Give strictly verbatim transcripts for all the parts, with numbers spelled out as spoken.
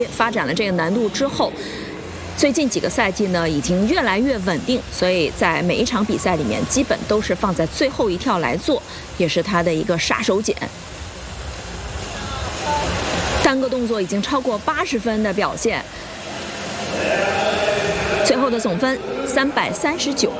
发展了这个难度之后，最近几个赛季呢，已经越来越稳定，所以在每一场比赛里面，基本都是放在最后一跳来做，也是他的一个杀手锏。单个动作已经超过八十分的表现，最后的总分三百三十九。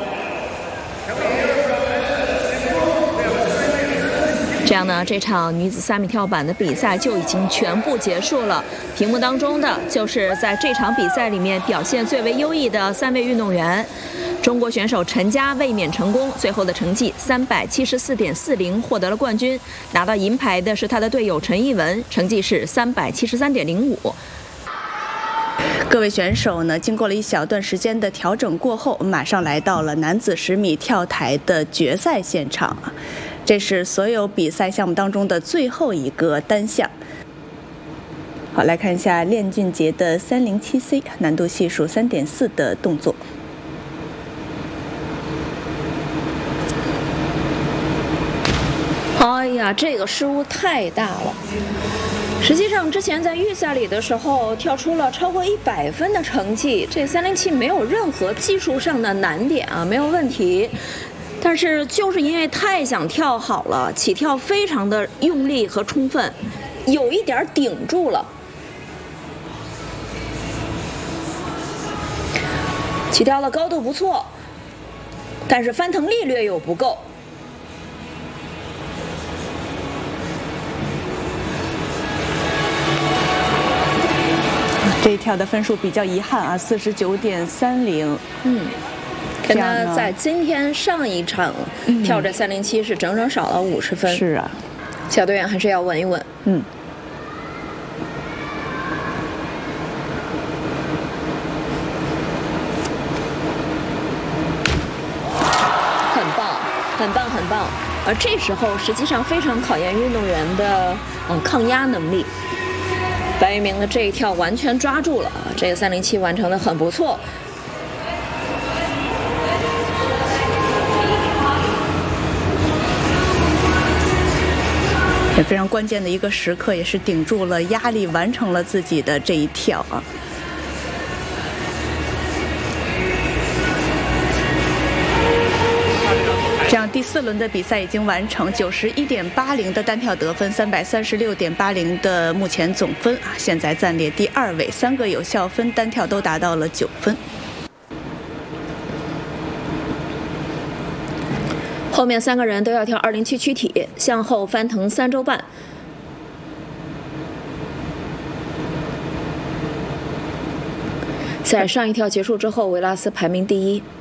这样呢，这场女子三米跳板的比赛就已经全部结束了。屏幕当中的就是在这场比赛里面表现最为优异的三位运动员。中国选手陈佳卫冕成功，最后的成绩三百七十四点四零获得了冠军。拿到银牌的是他的队友陈艺文，成绩是三百七十三点零五。 各位选手呢，经过了一小段时间的调整过后，马上来到了男子十米跳台的决赛现场啊。这是所有比赛项目当中的最后一个单项。好，来看一下练俊杰的三零七 C 难度系数三点四的动作。 哎呀，这个失误太大了。实际上，之前在预赛里的时候跳出了超过一百分的成绩，这三零七没有任何技术上的难点啊，没有问题。但是就是因为太想跳好了，起跳非常的用力和充分，有一点顶住了。起跳的高度不错，但是翻腾力略有不够。 这一跳的分数比较遗憾啊，四十九点三零。嗯。 跟他在今天上一场跳这三零七是整整少了五十分。 是啊， 小队员还是要稳一稳。 嗯。 很棒，很棒，很棒。而这时候实际上非常考验运动员的嗯抗压能力。白玉明的这一跳完全抓住了，这个三零七完成的很不错。 也非常关键的一个时刻，也是顶住了压力，完成了自己的这一跳啊。这样第四轮的比赛已经完成，九十一点八零的单跳得分，三百三十六点八零的目前总分啊，现在暂列第二位，三个有效分单跳都达到了九分。 后面三个人都要跳二零七躯体，向后翻腾三周半。在上一跳结束之后，维拉斯排名第一。